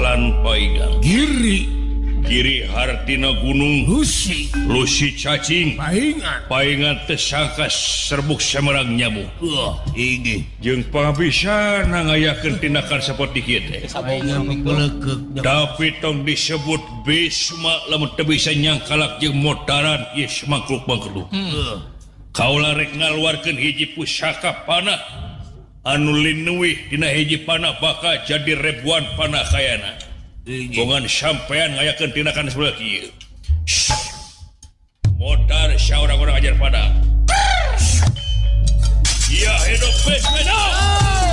lan Paigan Giri Hartina Gunung Lucy cacing Paingan tersangka serbuk semerang nyamuk jeung pangabisa nangayakeun tindakan seperti kieu tapi tong disebut Bisma lamun teu bisa nyangkalak jeung motaran ieu makhluk-makhluk kaula rek ngaluarkeun hiji pusaka panah anu linuwih dina hiji panah bakal jadi ribuan panah kayana Bongan sampean ngayakeun tindakan sebelah kieu. Motar orang-orang ajar pada. Ya hidup pesmena.